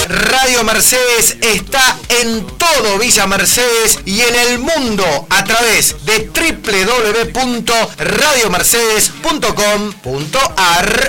Radio Mercedes está en todo Villa Mercedes y en el mundo a través de www.radiomercedes.com.ar.